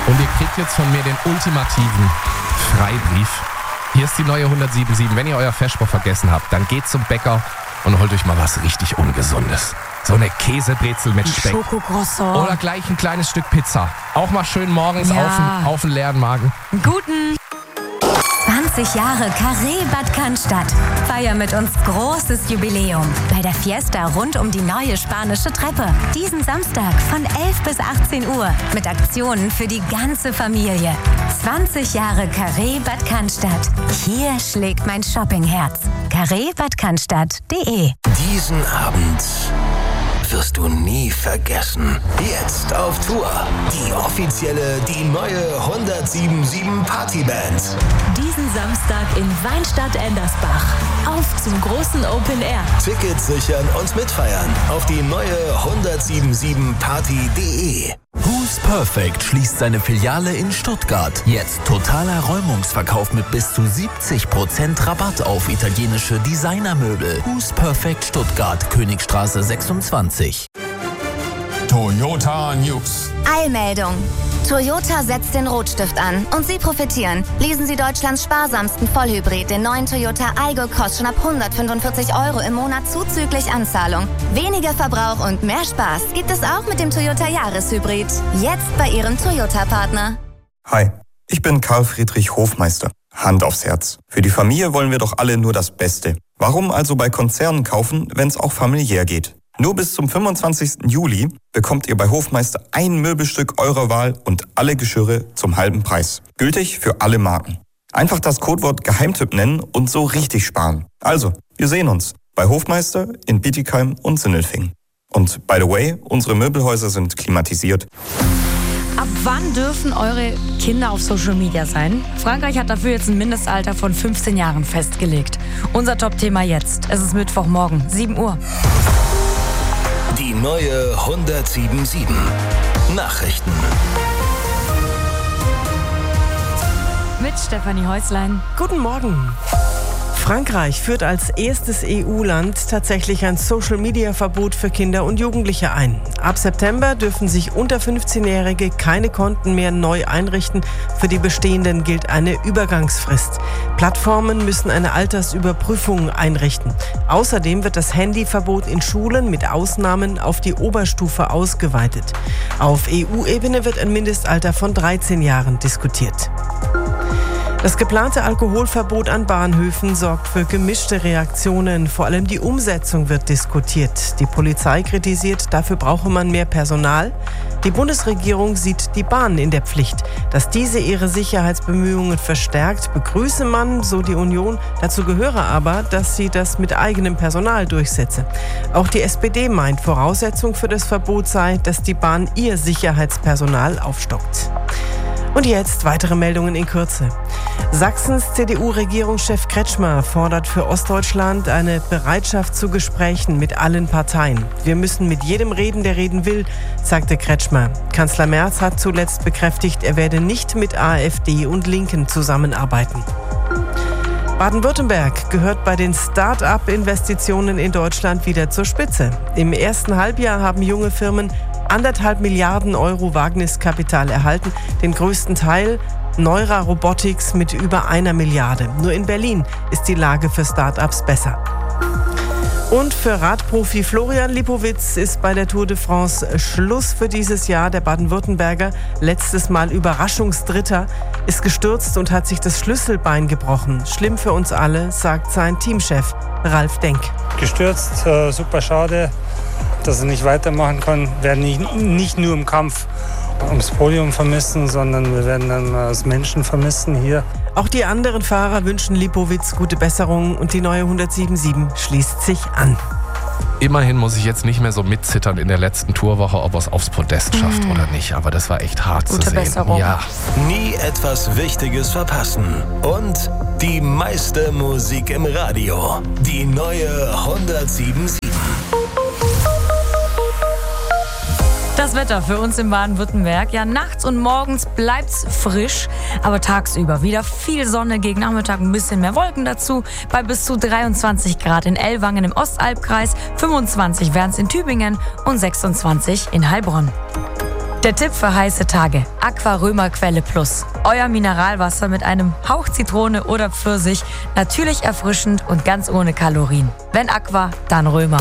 Und ihr kriegt jetzt von mir den ultimativen Freibrief. Hier ist die neue 177. Wenn ihr euer Vesper vergessen habt, dann geht zum Bäcker und holt euch mal was richtig Ungesundes. So eine Käsebrezel mit Speck. Schokocroissant. Oder gleich ein kleines Stück Pizza. Auch mal schön morgens auf den leeren Magen. Guten 20 Jahre Carré Bad Cannstatt. Feier mit uns großes Jubiläum bei der Fiesta rund um die neue spanische Treppe. Diesen Samstag von 11 bis 18 Uhr mit Aktionen für die ganze Familie. 20 Jahre Carré Bad Cannstatt. Hier schlägt mein Shoppingherz. carrébadcannstatt.de. Diesen Abend wirst du nie vergessen. Jetzt auf Tour. Die neue 177 Partyband. Diesen Samstag in Weinstadt-Endersbach. Auf zum großen Open Air. Tickets sichern und mitfeiern auf die neue 177party.de. Who's Perfect schließt seine Filiale in Stuttgart. Jetzt totaler Räumungsverkauf mit bis zu 70% Rabatt auf italienische Designermöbel. Who's Perfect Stuttgart, Königstraße 26. Toyota News. Eilmeldung. Toyota setzt den Rotstift an und Sie profitieren. Lesen Sie Deutschlands sparsamsten Vollhybrid, den neuen Toyota Aygo, kostet schon ab 145 € im Monat zuzüglich Anzahlung. Weniger Verbrauch und mehr Spaß gibt es auch mit dem Toyota Jahreshybrid. Jetzt bei Ihrem Toyota-Partner. Hi, ich bin Karl Friedrich Hofmeister. Hand aufs Herz. Für die Familie wollen wir doch alle nur das Beste. Warum also bei Konzernen kaufen, wenn es auch familiär geht? Nur bis zum 25. Juli bekommt ihr bei Hofmeister ein Möbelstück eurer Wahl und alle Geschirre zum halben Preis. Gültig für alle Marken. Einfach das Codewort Geheimtipp nennen und so richtig sparen. Also, wir sehen uns bei Hofmeister in Bietigheim und Sindelfingen. Und by the way, unsere Möbelhäuser sind klimatisiert. Ab wann dürfen eure Kinder auf Social Media sein? Frankreich hat dafür jetzt ein Mindestalter von 15 Jahren festgelegt. Unser Top-Thema jetzt. Es ist Mittwochmorgen, 7 Uhr. Die neue 177 Nachrichten. Mit Stefanie Häuslein. Guten Morgen. Frankreich führt als erstes EU-Land tatsächlich ein Social-Media-Verbot für Kinder und Jugendliche ein. Ab September dürfen sich unter 15-Jährige keine Konten mehr neu einrichten. Für die bestehenden gilt eine Übergangsfrist. Plattformen müssen eine Altersüberprüfung einrichten. Außerdem wird das Handyverbot in Schulen mit Ausnahmen auf die Oberstufe ausgeweitet. Auf EU-Ebene wird ein Mindestalter von 13 Jahren diskutiert. Das geplante Alkoholverbot an Bahnhöfen sorgt für gemischte Reaktionen. Vor allem die Umsetzung wird diskutiert. Die Polizei kritisiert, dafür brauche man mehr Personal. Die Bundesregierung sieht die Bahn in der Pflicht. Dass diese ihre Sicherheitsbemühungen verstärkt, begrüße man, so die Union. Dazu gehöre aber, dass sie das mit eigenem Personal durchsetze. Auch die SPD meint, Voraussetzung für das Verbot sei, dass die Bahn ihr Sicherheitspersonal aufstockt. Und jetzt weitere Meldungen in Kürze. Sachsens CDU-Regierungschef Kretschmer fordert für Ostdeutschland eine Bereitschaft zu Gesprächen mit allen Parteien. Wir müssen mit jedem reden, der reden will, sagte Kretschmer. Kanzler Merz hat zuletzt bekräftigt, er werde nicht mit AfD und Linken zusammenarbeiten. Baden-Württemberg gehört bei den Start-up-Investitionen in Deutschland wieder zur Spitze. Im ersten Halbjahr haben junge Firmen 1,5 Milliarden € Wagniskapital erhalten, den größten Teil Neura Robotics mit über 1 Milliarde. Nur in Berlin ist die Lage für Start-ups besser. Und für Radprofi Florian Lipowitz ist bei der Tour de France Schluss für dieses Jahr. Der Baden-Württemberger, letztes Mal Überraschungsdritter, ist gestürzt und hat sich das Schlüsselbein gebrochen. Schlimm für uns alle, sagt sein Teamchef Ralf Denk. Gestürzt, super schade, dass er nicht weitermachen kann. Wir werden nicht nur im Kampf ums Podium vermissen, sondern wir werden dann als Menschen vermissen hier. Auch die anderen Fahrer wünschen Lipowitz gute Besserung und die neue 177 schließt sich an. Immerhin muss ich jetzt nicht mehr so mitzittern in der letzten Tourwoche, ob er es aufs Podest schafft oder nicht. Aber das war echt hart Gute zu sehen. Besserung. Ja. Nie etwas Wichtiges verpassen. Und die meiste Musik im Radio. Die neue 177. Das Wetter für uns in Baden-Württemberg. Ja, nachts und morgens bleibt's frisch, aber tagsüber wieder viel Sonne, gegen Nachmittag ein bisschen mehr Wolken dazu. Bei bis zu 23 Grad in Ellwangen im Ostalbkreis, 25 wären's in Tübingen und 26 in Heilbronn. Der Tipp für heiße Tage: Aqua Römer Quelle Plus. Euer Mineralwasser mit einem Hauch Zitrone oder Pfirsich, natürlich erfrischend und ganz ohne Kalorien. Wenn Aqua, dann Römer.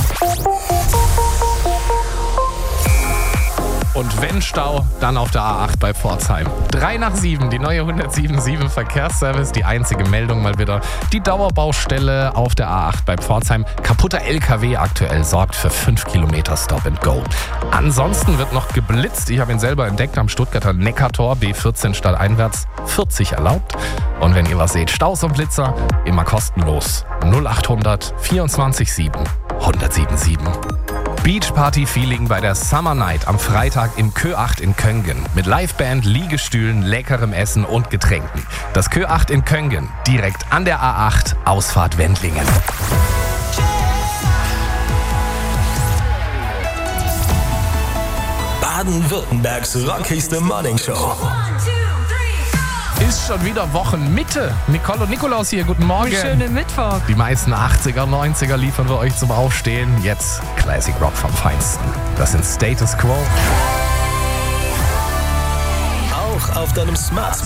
Und wenn Stau, dann auf der A8 bei Pforzheim. 3 nach 7, die neue 177 Verkehrsservice, die einzige Meldung mal wieder. Die Dauerbaustelle auf der A8 bei Pforzheim. Kaputter LKW aktuell sorgt für 5 Kilometer Stop and Go. Ansonsten wird noch geblitzt. Ich habe ihn selber entdeckt am Stuttgarter Neckartor, B14 stadteinwärts, 40 erlaubt. Und wenn ihr was seht, Staus und Blitzer, immer kostenlos. 0800 24 7 1077. Beachparty-Feeling bei der Summer Night am Freitag im Kö 8 in Köngen. Mit Liveband, Liegestühlen, leckerem Essen und Getränken. Das Kö 8 in Köngen, direkt an der A8, Ausfahrt Wendlingen. Baden-Württembergs rockigste Morningshow. Ist schon wieder Wochenmitte. Nicole und Nikolaus hier, guten Morgen. Schönen Mittwoch. Die meisten 80er, 90er liefern wir euch zum Aufstehen. Jetzt Classic Rock vom Feinsten. Das sind Status Quo. Auch auf deinem Smart